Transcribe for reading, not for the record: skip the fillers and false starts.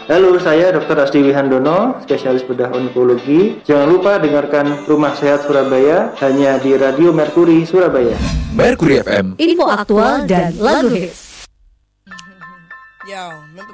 Halo, saya Dr. Asdi Wihandono, spesialis bedah onkologi. Jangan lupa dengarkan Rumah Sehat Surabaya hanya di Radio Mercury Surabaya. Mercury FM. Info aktual dan lagu hits. Yo,